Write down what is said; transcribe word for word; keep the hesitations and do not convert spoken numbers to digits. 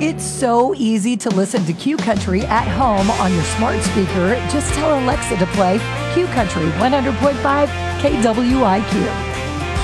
It's so easy to listen to Q Country at home on your smart speaker. Just tell Alexa to play Q Country one hundred point five K W I Q.